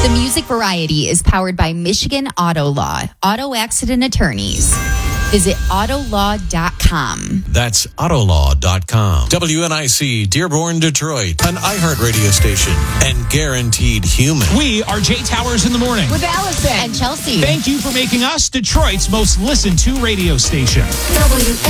The Music Variety is powered by Michigan Auto Law, auto accident attorneys. Visit autolaw.com. That's autolaw.com. WNIC, Dearborn, Detroit, an iHeartRadio station and guaranteed human. We are Jay Towers in the morning. With Allison and Chelsea. Thank you for making us Detroit's most listened to radio station. WNIC.